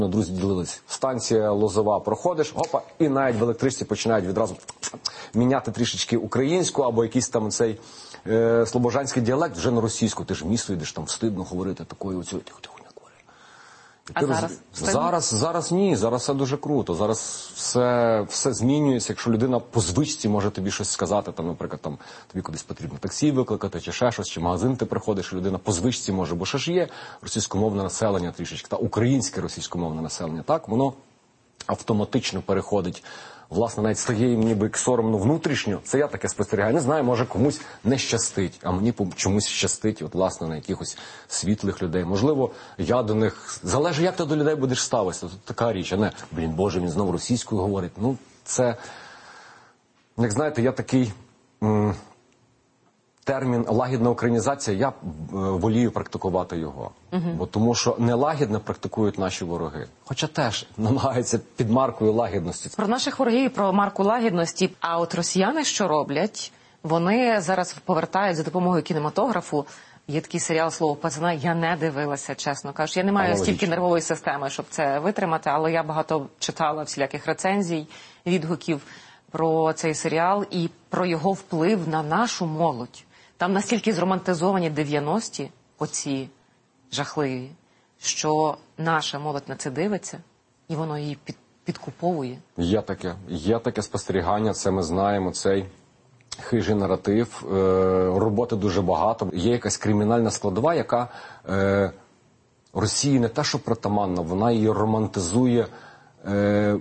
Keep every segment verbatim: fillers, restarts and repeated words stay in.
Друзі ділились. Станція Лозова проходиш, опа, і навіть в електричці починають відразу міняти трішечки українську або якийсь там цей е, слобожанський діалект вже на російську. Ти ж в місто йдеш, там встидно говорити такою оцю тихо-тихо. А зараз? Роз... Зараз, зараз ні, зараз все дуже круто. Зараз все, все змінюється. Якщо людина по звичці може тобі щось сказати, там, наприклад, там, тобі кудись потрібно таксі викликати, чи ще щось, чи в магазин ти приходиш, і людина по звичці може, бо ще ж є російськомовне населення трішечки, та українське російськомовне населення, так, воно автоматично переходить, власне, навіть стає їм ніби соромно внутрішньо. Це я таке спостерігаю. Не знаю, може комусь не щастить, а мені чомусь щастить, от, власне, на якихось світлих людей. Можливо, я до них... Залежить, як ти до людей будеш ставитися. Тут така річ, а не, блін, Боже, він знову російською говорить. Ну, це, як знаєте, я такий... М термін «лагідна українізація», я волію практикувати його. Угу. Бо тому що нелагідне практикують наші вороги. Хоча теж намагаються під маркою лагідності. Про наших ворогів, про марку лагідності. А от росіяни що роблять? Вони зараз повертають за допомогою кінематографу. Є такий серіал «Слово пацана». Я не дивилася, чесно кажучи. Я не маю Аналогічно. стільки нервової системи, щоб це витримати, але я багато читала всіляких рецензій, відгуків про цей серіал і про його вплив на нашу молодь. Там настільки зромантизовані дев'яності, оці жахливі, що наша молодь на це дивиться, і воно її під, підкуповує. Є таке, є таке спостерігання, це ми знаємо, цей хижий наратив, е, роботи дуже багато. Є якась кримінальна складова, яка е, Росії не те, що притаманна, вона її романтизує е,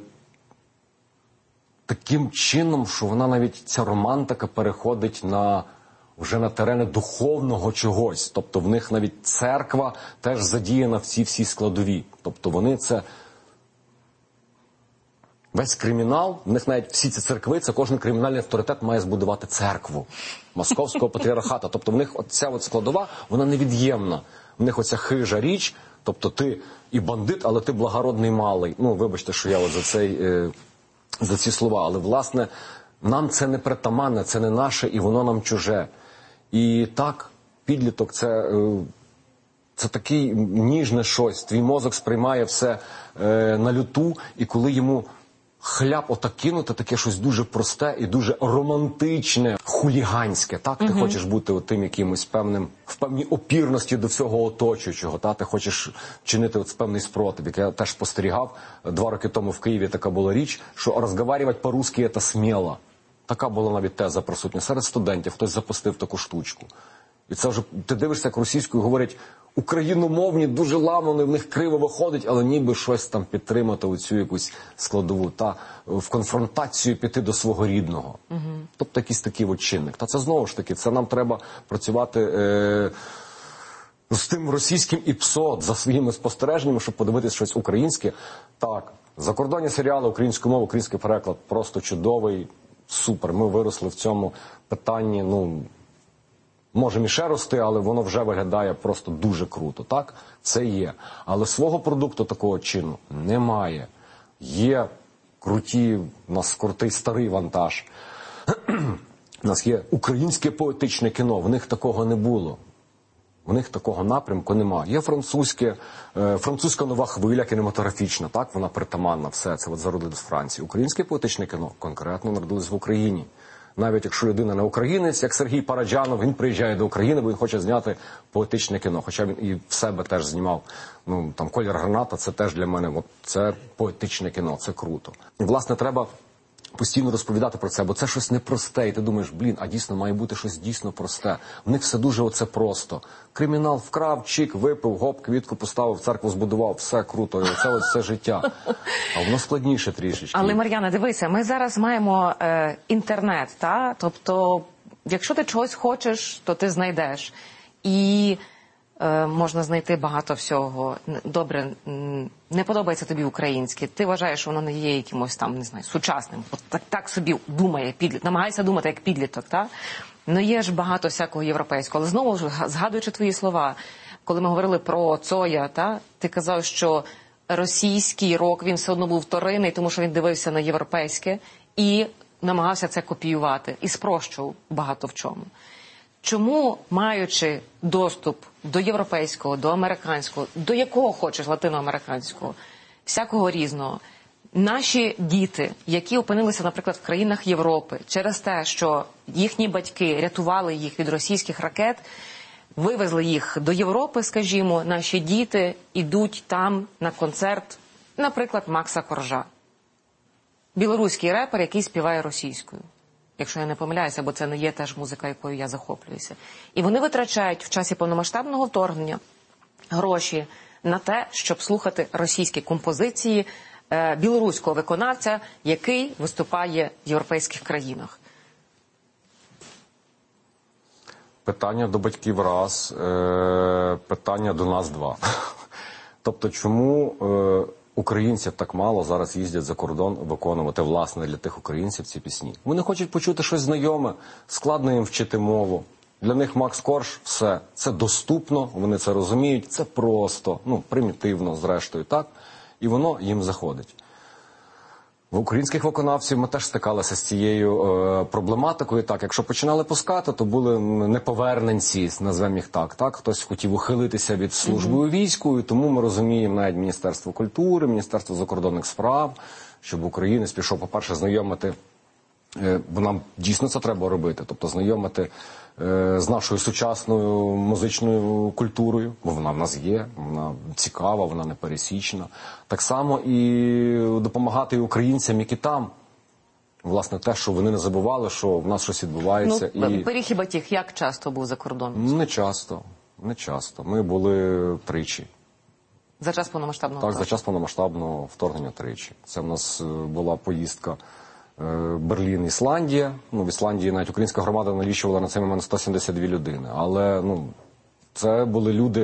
таким чином, що вона навіть, ця романтика переходить на... вже на терени духовного чогось. Тобто в них навіть церква теж задіяна в ці всі складові. Тобто вони це... Весь кримінал, в них навіть всі ці церкви, це кожен кримінальний авторитет має збудувати церкву Московського патріархата. Тобто в них ця от складова, вона невід'ємна. В них оця хижа річ, тобто ти і бандит, але ти благородний малий. Ну, вибачте, що я от за, цей, е, за ці слова. Але, власне, нам це не притаманне, це не наше, і воно нам чуже. І так, підліток – це, це такий ніжне щось. Твій мозок сприймає все е, на люту, і коли йому хляб отак кинути, таке щось дуже просте і дуже романтичне, хуліганське. Так, ти угу. хочеш бути тим якимось певним, в певній опірності до всього оточуючого. Так, ти хочеш чинити от певний спротив. Як я теж спостерігав, два роки тому в Києві така була річ, що розмовляти по-русски – це сміло. Така була навіть теза присутня. Серед студентів хтось запустив таку штучку. І це вже, ти дивишся, як російською говорять, україномовні, дуже ламано, в них криво виходить, але ніби щось там підтримати, оцю якусь складову, та в конфронтацію піти до свого рідного. Угу. Тобто якийсь такий от чинник. Та це знову ж таки, це нам треба працювати е, з тим російським ІПСО, за своїми спостереженнями, щоб подивитися щось українське. Так, закордонні серіали, українську мову, український переклад просто чудовий. Супер, ми виросли в цьому питанні, ну, можемо і ще рости, але воно вже виглядає просто дуже круто, так? Це є. Але свого продукту такого чину немає. Є круті, у нас крутий старий вантаж. У нас є українське поетичне кіно, в них такого не було. В них такого напрямку немає. Є французьке, е, французька нова хвиля кінематографічна, так, вона притаманна, все, це от зародилось з Франції. Українське поетичне кіно конкретно народилось в Україні. Навіть якщо людина не українець, як Сергій Параджанов, він приїжджає до України, бо він хоче зняти поетичне кіно. Хоча він і в себе теж знімав, ну, там, «Колір граната», це теж для мене, от, це поетичне кіно, це круто. І, власне, треба постійно розповідати про це, бо це щось непросте, і ти думаєш, блін, а дійсно має бути щось дійсно просте. В них все дуже оце просто. Кримінал вкрав, чик, випив, гоп, квітку поставив, церкву збудував, все круто, і оце ось все життя. А воно складніше трішечки. Але, Мар'яна, дивися, ми зараз маємо е, інтернет, та? Тобто, якщо ти чогось хочеш, то ти знайдеш. І е, можна знайти багато всього. Добре, не подобається тобі українське, ти вважаєш, що воно не є якимось там, не знаю, сучасним. От так, так собі думає підліток, намагається думати як підліток, так? Ну, є ж багато всякого європейського. Але знову ж, згадуючи твої слова, коли ми говорили про Цоя, та, ти казав, що російський рок, він все одно був вторинний, тому що він дивився на європейське і намагався це копіювати. І спрощував багато в чому. Чому, маючи доступ до європейського, до американського, до якого хочеш латиноамериканського, всякого різного. Наші діти, які опинилися, наприклад, в країнах Європи, через те, що їхні батьки рятували їх від російських ракет, вивезли їх до Європи, скажімо, наші діти йдуть там на концерт, наприклад, Макса Коржа. Білоруський репер, який співає російською. Якщо я не помиляюся, бо це не є теж музика, якою я захоплююся. І вони витрачають в часі повномасштабного вторгнення гроші на те, щоб слухати російські композиції е, білоруського виконавця, який виступає в європейських країнах. Питання до батьків раз, е, питання до нас два. Тобто, чому е, українців так мало зараз їздять за кордон виконувати, власне, для тих українців ці пісні? Вони хочуть почути щось знайоме, складно їм вчити мову. Для них Макс Корж – все. Це доступно, вони це розуміють, це просто, ну, примітивно, зрештою, так? І воно їм заходить. В українських виконавців ми теж стикалися з цією е, проблематикою. Так, якщо починали пускати, то були неповерненці, назвемо їх так. Так, хтось хотів ухилитися від служби у війську, і тому ми розуміємо навіть Міністерство культури, Міністерство закордонних справ, щоб українець пішов, по-перше, знайомити, е, бо нам дійсно це треба робити, тобто знайомити е, з нашою сучасною музичною культурою, бо вона в нас є, вона цікава, вона непересічна. Так само і допомагати українцям, які там, власне, те, що вони не забували, що в нас щось відбувається. Ну, і... Пиріг і Батіг як часто був за кордоном? Не часто, не часто. Ми були тричі. За час повномасштабного Так, вторгнення? за час повномасштабного вторгнення тричі. Це в нас була поїздка Берлін, Ісландія. Ну, в Ісландії навіть українська громада налічувала на цей момент сто сімдесят дві людини. Але, ну, це були люди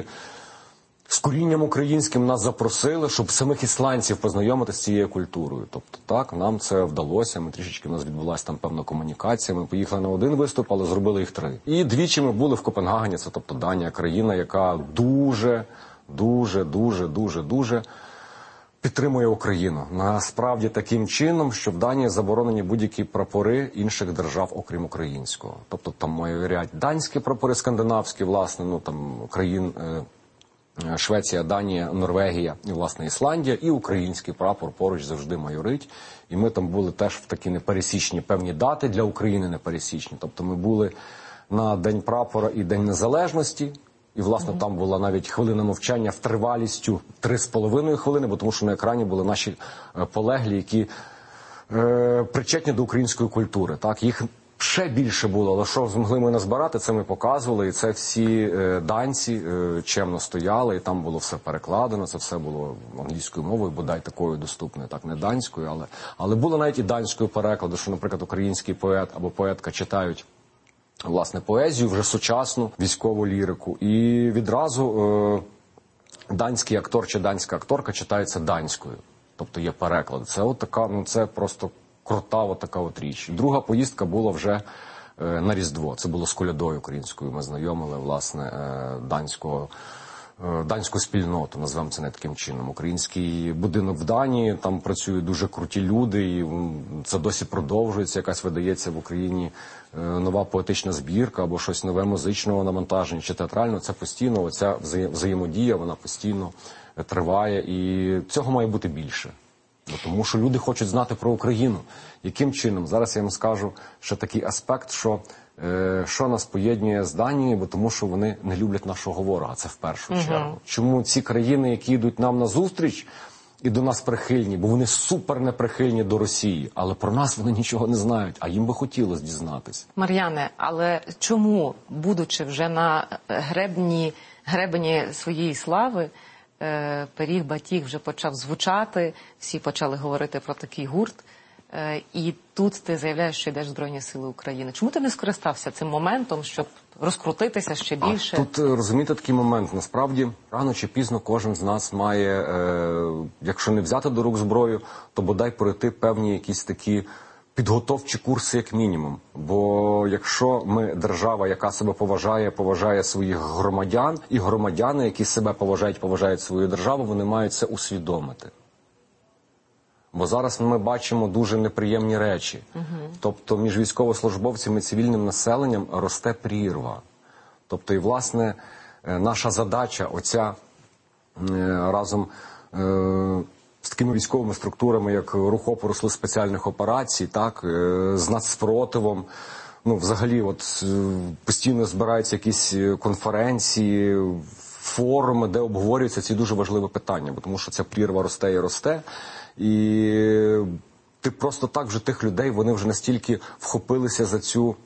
з корінням українським, нас запросили, щоб самих ісландців познайомити з цією культурою. Тобто, так, нам це вдалося. Ми трішечки, у нас відбулася там певна комунікація. Ми поїхали на один виступ, але зробили їх три. І двічі ми були в Копенгагені, це, тобто, Данія, країна, яка дуже, дуже, дуже, дуже, дуже підтримує Україну. Насправді таким чином, що в Данії заборонені будь-які прапори інших держав, окрім українського. Тобто там мають ряд данські прапори, скандинавські, власне, ну там країн е, Швеція, Данія, Норвегія і, власне, Ісландія, і український прапор поруч завжди майорить. І ми там були теж в такі непересічні певні дати, для України непересічні. Тобто ми були на День прапора і День Незалежності. І, власне, mm-hmm. там була навіть хвилина мовчання в тривалістю три з половиною хвилини, бо тому що на екрані були наші е, полеглі, які е, причетні до української культури. Так, їх ще більше було, але що змогли ми назбирати, це ми показували, і це всі е, данці е, чемно стояли, і там було все перекладено, це все було англійською мовою, бодай такою доступною, так, не данською, але, але було навіть і данською перекладу, що, наприклад, український поет або поетка читають, власне, поезію, вже сучасну військову лірику. І відразу е, данський актор чи данська акторка читається данською. Тобто є переклад. Це от така, ну це просто крута от така от річ. Друга поїздка була вже е, на Різдво. Це було з колядою українською. Ми знайомили, власне, е, данського данську спільноту, назвемо це не таким чином. Український будинок в Данії, там працюють дуже круті люди, і це досі продовжується, якась видається в Україні нова поетична збірка або щось нове музичного навантаження чи театрального. Це постійно, оця взаєм, взаємодія, вона постійно триває, і цього має бути більше. Тому що люди хочуть знати про Україну. Яким чином? Зараз я вам скажу ще такий аспект, що що нас поєднує з Данією, бо тому що вони не люблять нашого ворога, це в першу uh-huh. чергу. Чому ці країни, які йдуть нам на зустріч і до нас прихильні, бо вони супер неприхильні до Росії, але про нас вони нічого не знають, а їм би хотілося дізнатися. Мар'яне, але чому, будучи вже на гребні, гребені своєї слави, Пиріг Батіг вже почав звучати, всі почали говорити про такий гурт, і тут ти заявляєш, що йдеш в Збройні Сили України. Чому ти не скористався цим моментом, щоб розкрутитися ще більше? А тут, розумієте, такий момент. Насправді, рано чи пізно кожен з нас має, е, якщо не взяти до рук зброю, то бодай пройти певні якісь такі підготовчі курси як мінімум. Бо якщо ми держава, яка себе поважає, поважає своїх громадян, і громадяни, які себе поважають, поважають свою державу, вони мають це усвідомити. Бо зараз ми бачимо дуже неприємні речі. Угу. Тобто між військовослужбовцями і цивільним населенням росте прірва. Тобто і, власне, наша задача оця разом з такими військовими структурами, як рух опору Сил спеціальних операцій, так, з нацспротивом. Ну, взагалі, от постійно збираються якісь конференції, форуми, де обговорюються ці дуже важливі питання, бо тому що ця прірва росте і росте, і ти просто так вже тих людей, вони вже настільки вхопилися за цю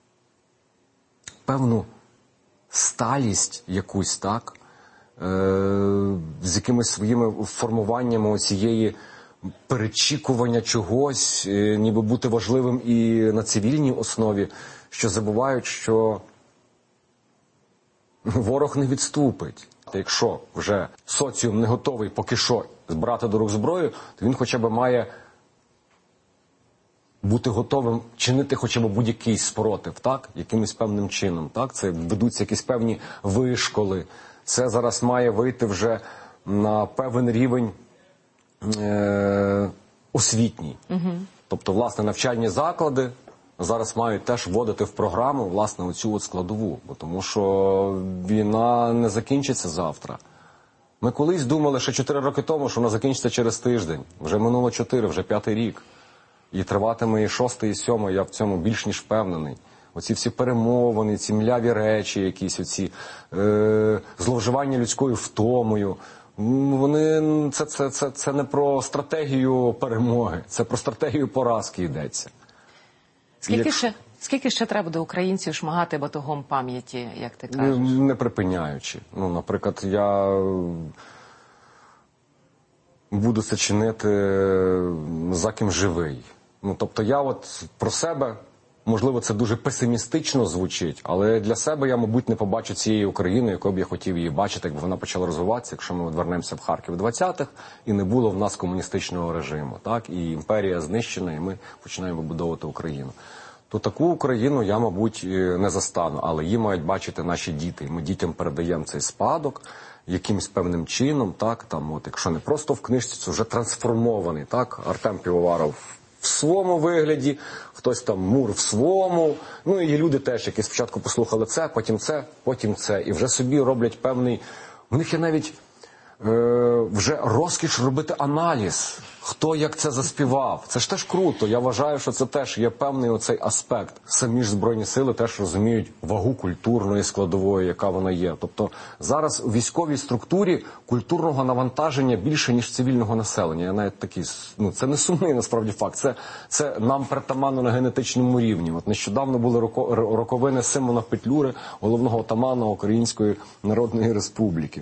певну сталість якусь, так, е- з якимись своїми формуваннями цієї перечікування чогось, е- ніби бути важливим і на цивільній основі, що забувають, що ворог не відступить. Якщо вже соціум не готовий поки що збирати до рук зброю, то він хоча б має бути готовим чинити хоча б будь-який спротив, так, якимось певним чином, так, це ведуться якісь певні вишколи, це зараз має вийти вже на певний рівень е- освітній. Угу. Тобто, власне, навчальні заклади зараз мають теж вводити в програму, власне, оцю от складову, бо тому що війна не закінчиться завтра. Ми колись думали ще чотири роки тому, що вона закінчиться через тиждень. Вже минуло чотири, вже п'ятий рік. І триватиме і шостий, і сьомий, я в цьому більш ніж впевнений. Оці всі перемовини, ці мляві речі якісь, оці е, зловживання людською втомою, вони, це, це, це, це не про стратегію перемоги, це про стратегію поразки йдеться. Скільки, Як... ще, скільки ще треба до українців шмагати батогом пам'яті, як ти кажеш? Не, не припиняючи. Ну, наприклад, я буду це чинити за ким живий. Ну, тобто я от про себе, можливо, це дуже песимістично звучить, але для себе я, мабуть, не побачу цієї України, якою б я хотів її бачити, якби вона почала розвиватися, якщо ми повернемося в Харків двадцятих, і не було в нас комуністичного режиму, так, і імперія знищена, і ми починаємо вибудовувати Україну. То таку Україну я, мабуть, не застану, але її мають бачити наші діти. Ми дітям передаємо цей спадок якимось певним чином, так, там, от, якщо не просто в книжці, це вже трансформований, так, Артем Півоваров в своєму вигляді, хтось там Мур в своєму, ну і є люди теж, які спочатку послухали це, потім це, потім це, і вже собі роблять певний, в них є навіть е, вже розкіш робити аналіз, хто як це заспівав. Це ж теж круто, я вважаю, що це теж є певний оцей аспект. Самі ж Збройні Сили теж розуміють вагу культурної складової, яка вона є. Тобто зараз у військовій структурі культурного навантаження більше, ніж цивільного населення. Я навіть такий, ну, це не сумний насправді факт, це, це нам притаманно на генетичному рівні. От нещодавно були роко, роковини Симона Петлюри, головного отамана Української Народної Республіки.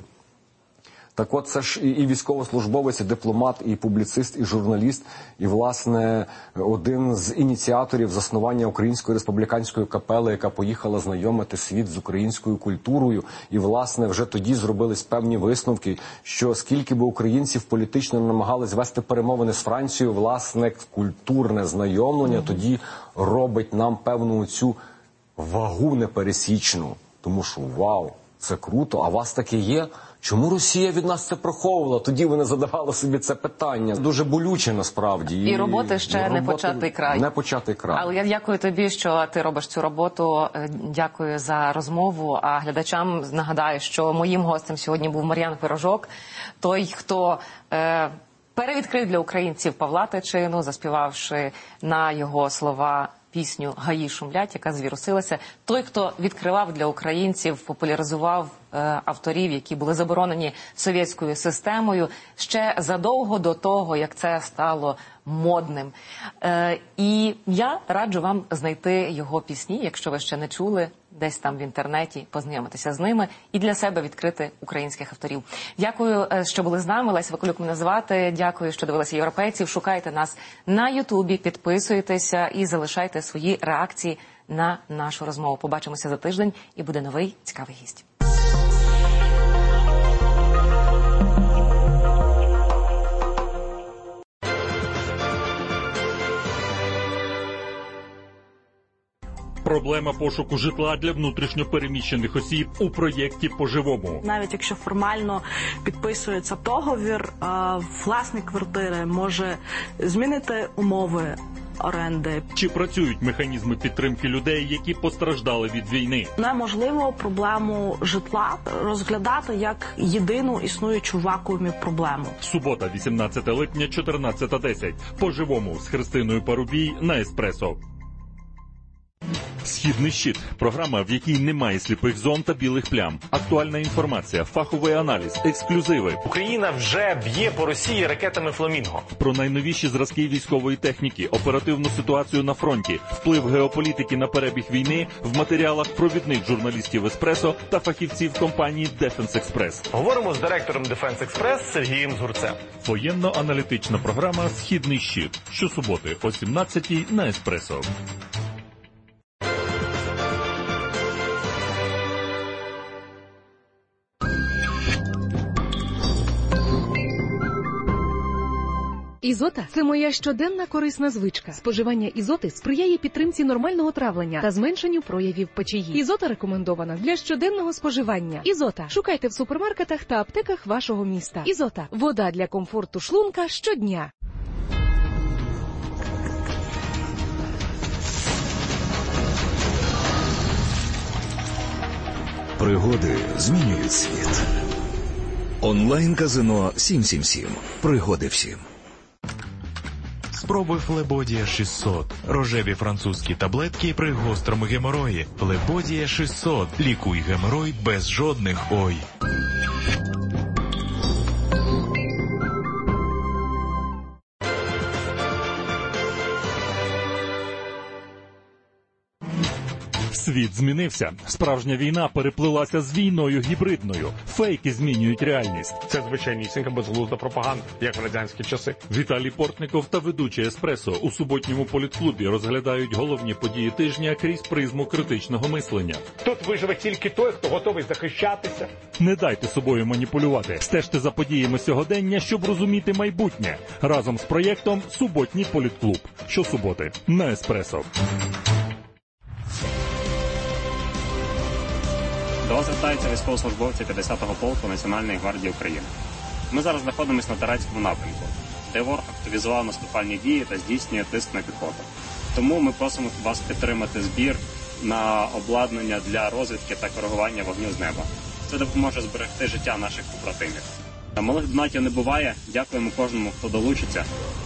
Так от, це ж і, і військовослужбовець, і дипломат, і публіцист, і журналіст, і, власне, один з ініціаторів заснування Української республіканської капели, яка поїхала знайомити світ з українською культурою. І, власне, вже тоді зробились певні висновки, що скільки би українців політично намагались вести перемовини з Францією, власне, культурне знайомлення mm-hmm. тоді робить нам певну цю вагу непересічну. Тому що, вау, це круто, а вас таке є? Чому Росія від нас це приховувала? Тоді вони задавали собі це питання. Дуже болюче, насправді. І, і роботи ще і роботи не початий край. Не початий край. Але я дякую тобі, що ти робиш цю роботу. Дякую за розмову. А глядачам нагадаю, що моїм гостем сьогодні був Мар'ян Пирожок. Той, хто е, перевідкрив для українців Павла Тичину, заспівавши на його слова пісню «Гаї шумлять», яка звірусилася. Той, хто відкривав для українців, популяризував е, авторів, які були заборонені совєтською системою, ще задовго до того, як це стало модним. Е, і я раджу вам знайти його пісні, якщо ви ще не чули, десь там в інтернеті, познайомитися з ними і для себе відкрити українських авторів. Дякую, що були з нами. Леся Вакулюк мене звати. Дякую, що дивилися «Європейців». Шукайте нас на Ютубі, підписуйтеся і залишайте свої реакції на нашу розмову. Побачимося за тиждень і буде новий цікавий гість. Проблема пошуку житла для внутрішньопереміщених осіб у проєкті «По-живому». Навіть якщо формально підписується договір, власник квартири може змінити умови оренди. Чи працюють механізми підтримки людей, які постраждали від війни? Неможливо проблему житла розглядати як єдину існуючу в вакуумі проблему. Субота, вісімнадцяте липня, чотирнадцята десять. По-живому з Христиною Парубій на Еспресо. «Східний щит» – програма, в якій немає сліпих зон та білих плям. Актуальна інформація, фаховий аналіз, ексклюзиви. Україна вже б'є по Росії ракетами «Фламінго». Про найновіші зразки військової техніки, оперативну ситуацію на фронті, вплив геополітики на перебіг війни в матеріалах провідних журналістів «Еспресо» та фахівців компанії «Дефенс Експрес». Говоримо з директором «Дефенс Експрес» Сергієм Згурцем. Воєнно-аналітична програма «Східний щит». Щосуботи о сімнадцятій на Еспресо. Ізота – це моя щоденна корисна звичка. Споживання ізоти сприяє підтримці нормального травлення та зменшенню проявів печії. Ізота рекомендована для щоденного споживання. Ізота. Шукайте в супермаркетах та аптеках вашого міста. Ізота – вода для комфорту шлунка щодня. Пригоди змінюють світ. Онлайн-казино сім сім сім. Пригоди всім. Спробуй Флебодія шістсот. Рожеві французькі таблетки при гострому геморої. Флебодія шістсот. Лікуй геморой без жодних ой. Світ змінився. Справжня війна переплилася з війною гібридною. Фейки змінюють реальність. Це звичайнісінька безглузда пропаганда, як в радянські часи. Віталій Портников та ведучий «Еспресо» у суботньому політклубі розглядають головні події тижня крізь призму критичного мислення. Тут виживе тільки той, хто готовий захищатися. Не дайте собою маніпулювати. Стежте за подіями сьогодення, щоб розуміти майбутнє. Разом з проєктом «Суботній політклуб». Щосуботи на «Еспресо». До вас звертаються військовослужбовці п'ятдесятого полку Національної гвардії України. Ми зараз знаходимося на Торецькому напрямку, де ворог активізував наступальні дії та здійснює тиск на піхоту. Тому ми просимо вас підтримати збір на обладнання для розвідки та коригування вогню з неба. Це допоможе зберегти життя наших побратимів. Малих донатів не буває. Дякуємо кожному, хто долучиться.